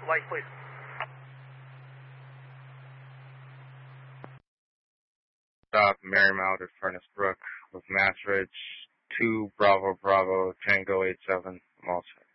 light, please. Stop Marymount at Furnace Brook with Mass Ridge 2 Bravo Bravo Tango 87. I'm all set.